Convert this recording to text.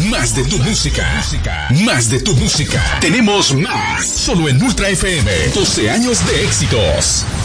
Más de tu música. Más de tu música. Tenemos más. Solo en Ultra FM. 12 años de éxitos.